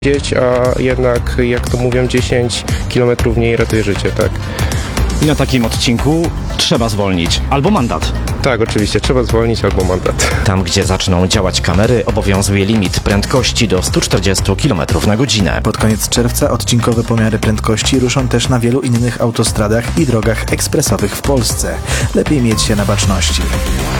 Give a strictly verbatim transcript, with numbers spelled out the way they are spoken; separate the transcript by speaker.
Speaker 1: Dzieć, a jednak, jak to mówią, dziesięć kilometrów mniej ratuje życie, tak?
Speaker 2: I na takim odcinku trzeba zwolnić. Albo mandat.
Speaker 1: Tak, oczywiście, trzeba zwolnić albo mandat.
Speaker 2: Tam, gdzie zaczną działać kamery, obowiązuje limit prędkości do stu czterdziestu kilometrów na godzinę.
Speaker 3: Pod koniec czerwca odcinkowe pomiary prędkości ruszą też na wielu innych autostradach i drogach ekspresowych w Polsce. Lepiej mieć się na baczności.